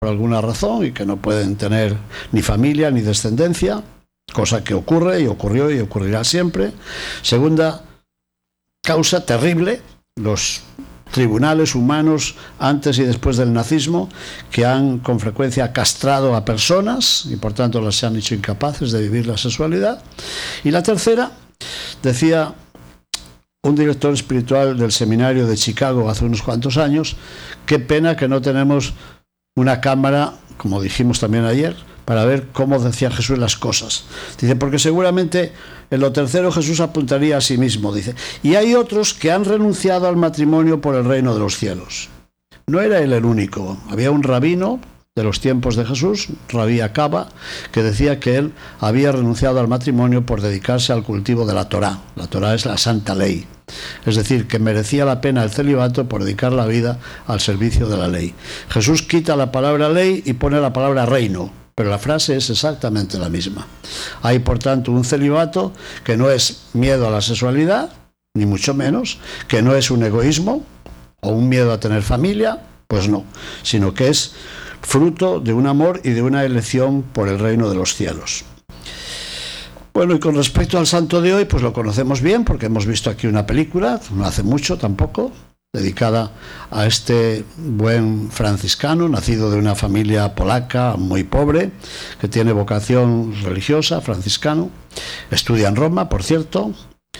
por alguna razón y que no pueden tener ni familia ni descendencia, cosa que ocurre y ocurrió y ocurrirá siempre. Segunda causa terrible, los tribunales humanos antes y después del nazismo, que han con frecuencia castrado a personas y por tanto las han hecho incapaces de vivir la sexualidad. Y la tercera, decía un director espiritual del seminario de Chicago hace unos cuantos años, qué pena que no tenemos una cámara, como dijimos también ayer, para ver cómo decía Jesús las cosas. Dice, porque seguramente en lo tercero Jesús apuntaría a sí mismo, dice, y hay otros que han renunciado al matrimonio por el reino de los cielos. No era él el único. Había un rabino de los tiempos de Jesús, Rabí Acaba, que decía que él había renunciado al matrimonio por dedicarse al cultivo de la Torá. La Torá es la santa ley. Es decir, que merecía la pena el celibato por dedicar la vida al servicio de la ley. Jesús quita la palabra ley y pone la palabra reino, pero la frase es exactamente la misma. Hay, por tanto, un celibato que no es miedo a la sexualidad, ni mucho menos, que no es un egoísmo o un miedo a tener familia, pues no, sino que es fruto de un amor y de una elección por el reino de los cielos. Bueno, y con respecto al santo de hoy, pues lo conocemos bien porque hemos visto aquí una película, no hace mucho tampoco, dedicada a este buen franciscano, nacido de una familia polaca muy pobre, que tiene vocación religiosa, franciscano, estudia en Roma, por cierto,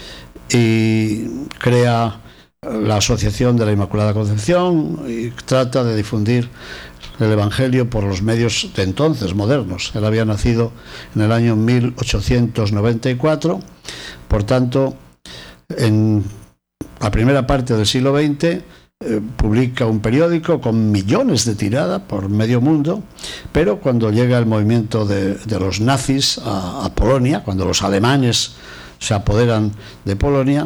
y crea la Asociación de la Inmaculada Concepción y trata de difundir el Evangelio por los medios de entonces, modernos. Él había nacido en el año 1894, por tanto, en la primera parte del siglo XX publica un periódico con millones de tirada por medio mundo, pero cuando llega el movimiento de los nazis a Polonia, cuando los alemanes se apoderan de Polonia,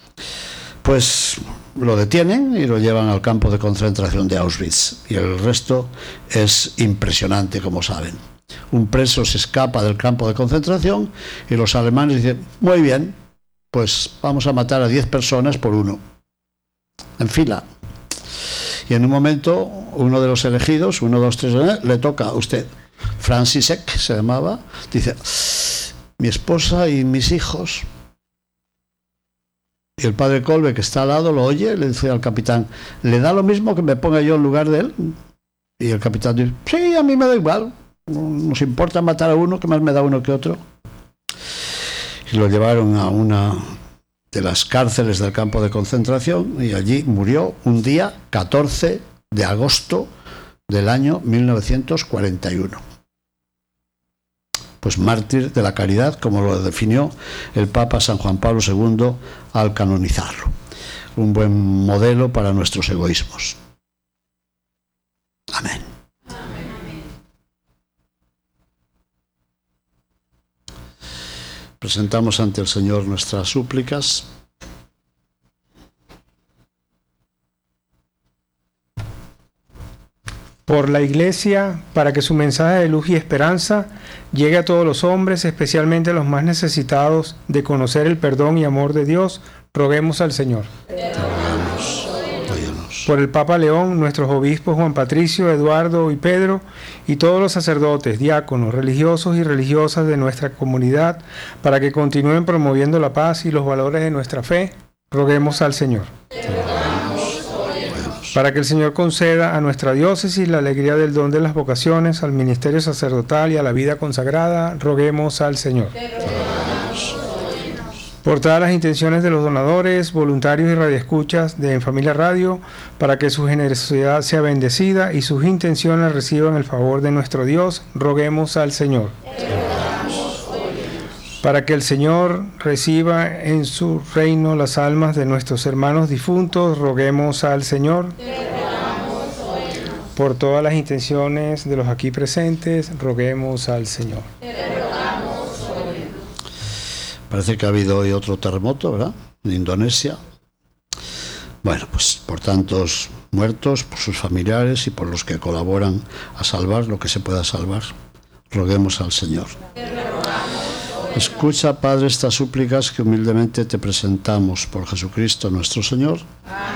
pues lo detienen y lo llevan al campo de concentración de Auschwitz. Y el resto es impresionante, como saben. Un preso se escapa del campo de concentración y los alemanes dicen, muy bien, pues vamos a matar a 10 personas por uno, en fila. Y en un momento, uno de los elegidos, 1, 2, 3, le toca a usted. Franciszek se llamaba, dice, mi esposa y mis hijos. Y el padre Kolbe, que está al lado, lo oye y le dice al capitán, ¿le da lo mismo que me ponga yo en lugar de él? Y el capitán dice, sí, a mí me da igual, no nos importa matar a uno, que más me da uno que otro. Y lo llevaron a una de las cárceles del campo de concentración y allí murió un día 14 de agosto del año 1941. Pues mártir de la caridad, como lo definió el Papa San Juan Pablo II al canonizarlo. Un buen modelo para nuestros egoísmos. Amén. Presentamos ante el Señor nuestras súplicas. Por la Iglesia, para que su mensaje de luz y esperanza llegue a todos los hombres, especialmente a los más necesitados de conocer el perdón y amor de Dios, roguemos al Señor. Por el Papa León, nuestros obispos Juan Patricio, Eduardo y Pedro, y todos los sacerdotes, diáconos, religiosos y religiosas de nuestra comunidad, para que continúen promoviendo la paz y los valores de nuestra fe, roguemos al Señor. Para que el Señor conceda a nuestra diócesis la alegría del don de las vocaciones, al ministerio sacerdotal y a la vida consagrada, roguemos al Señor. Por todas las intenciones de los donadores, voluntarios y radioescuchas de En Familia Radio, para que su generosidad sea bendecida y sus intenciones reciban el favor de nuestro Dios, roguemos al Señor. Para que el Señor reciba en su reino las almas de nuestros hermanos difuntos, roguemos al Señor. Por todas las intenciones de los aquí presentes, roguemos al Señor. Parece que ha habido hoy otro terremoto, ¿verdad? En Indonesia. Bueno, pues por tantos muertos, por sus familiares y por los que colaboran a salvar lo que se pueda salvar, roguemos al Señor. Escucha, Padre, estas súplicas que humildemente te presentamos por Jesucristo nuestro Señor. Amén.